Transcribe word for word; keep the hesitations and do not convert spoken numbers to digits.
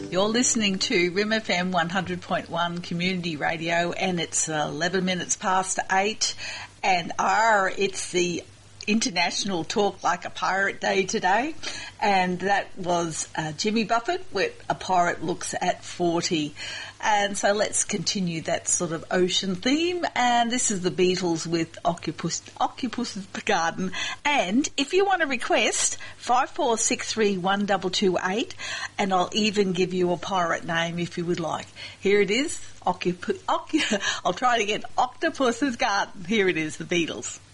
You're listening to R I M F M one hundred point one Community Radio, and it's eleven minutes past eight, and R, it's the International Talk Like a Pirate Day today, and that was uh, Jimmy Buffett with A Pirate Looks at forty. And so let's continue that sort of ocean theme, and this is the Beatles with Octopus, Octopus's Garden. And if you want to request, five four six three one two two eight, and I'll even give you a pirate name if you would like. Here it is, Octopus, Octopus, I'll try it again, Octopus's Garden. Here it is, the Beatles.